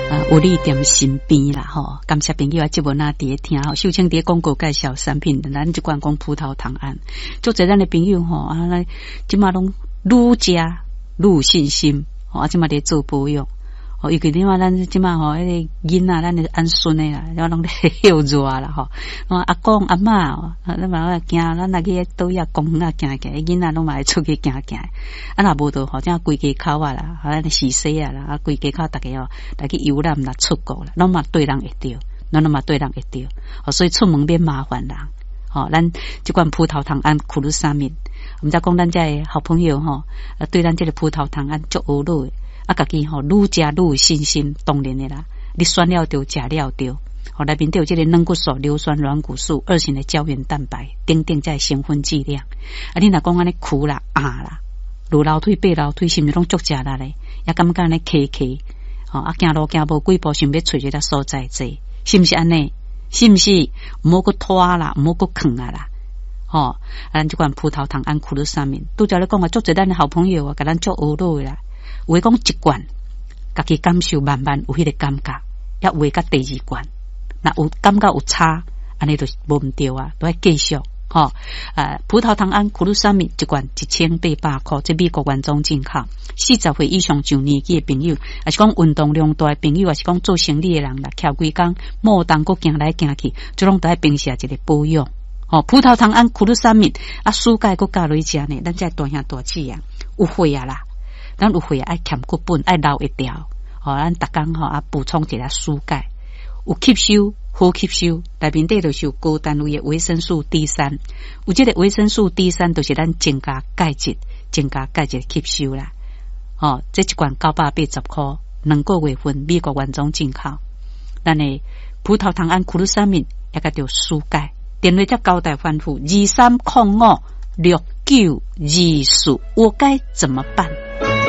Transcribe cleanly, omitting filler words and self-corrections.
有利点身边啦吼，感谢朋友啊，这文啊伫听吼，秀清伫广告介绍产品，咱即款讲葡萄糖胺，做侪咱的朋友吼啊，来即马拢愈食愈有信心，啊，即马伫做保养。哦，尤其你话咱即马吼，迄个囡仔咱的安孙的啦，然后拢咧休热啦吼。阿公阿嬷哦，咱嘛行，咱来去倒遐公园啊行行，囡仔拢嘛会出去行行。啊，若无到吼，正规家口啊啦，咱洗洗啊啦，啊规家口大家哦，来去游览啦、出国啦，拢嘛对人会着，咱拢嘛对人会着。哦，所以出门免麻烦人。哦，咱即款葡萄糖胺库鲁沙敏，我们再讲咱这好朋友吼，对咱这个葡萄糖胺足有路的。啊，家己吼愈食愈有信心，当然的啦。你选了着，食了着，吼内面都有这个软骨素、硫酸软骨素、2型的胶原蛋白，等等在成分剂量。啊，你若讲安尼苦啦、啦，路楼梯、爬楼梯，是毋是拢足食啦咧？也感觉安尼咳，吼啊，行路行无几步，想要找一个所在坐，是毋是安尼？是毋是？毋好搁拖啦，毋好搁囥啊啦。吼，咱即款葡萄糖胺库鲁沙敏，拄则咧讲啊，足侪咱的好朋友啊，甲咱足学落啦。有诶讲一罐，家己感受慢慢有迄个感觉，要画到第2罐，那有感觉有差，安尼就无毋对啊，都要继续吼。葡萄糖胺库鲁沙敏一罐1800块，这美国原装进口，40岁以上上年纪的朋友，还是讲运动量大的朋友，还是讲做生理的人啦，翘规工，莫当搁行来行去，就拢都要平时一个保养。哦，葡萄糖胺库鲁沙敏啊，蔬钙搁加落去食呢，咱这大兄大姐啊，有血啊啦。咱有血爱欠骨本，爱留一条，吼，咱逐工吼啊补充一下蔬钙，有吸收，好吸收，内面底就是有高单位的维生素 D3，有这个维生素 D3，就是咱增加钙质吸收啦。哦，这一罐980块，2个月份，美国原装进口。咱的葡萄糖胺库鲁沙敏也个叫蔬钙，电话才交代吩咐23056924，我该怎么办？